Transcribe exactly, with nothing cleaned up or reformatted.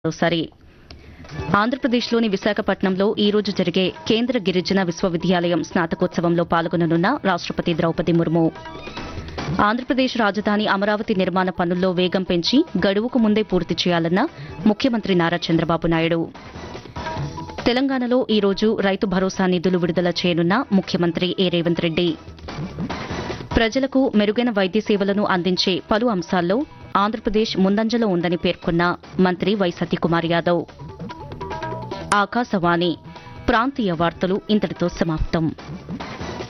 మరోసారి ఆంధ్రప్రదేశ్లోని విశాఖపట్నంలో ఈ రోజు జరిగే కేంద్ర గిరిజన విశ్వవిద్యాలయం స్నాతకోత్సవంలో పాల్గొననున్న రాష్టపతి ద్రౌపది ముర్ము. ఆంధ్రప్రదేశ్ రాజధాని అమరావతి నిర్మాణ పనుల్లో వేగం పెంచి గడువుకు ముందే పూర్తి చేయాలన్న ముఖ్యమంత్రి నారా చంద్రబాబు నాయుడు. తెలంగాణలో ఈ రోజు రైతు భరోసా నిధులు విడుదల చేయనున్న ముఖ్యమంత్రి ఏ రేవంత్ రెడ్డి. ప్రజలకు మెరుగైన వైద్య సేవలను అందించే పలు అంశాల్లో ఆంధ్రప్రదేశ్ ముందంజలో ఉందని పేర్కొన్న మంత్రి వై సత్యకుమార్ యాదవ్. ఆకాశవాణి ప్రాంతీయ వార్తలు ఇంతటితో సమాప్తం.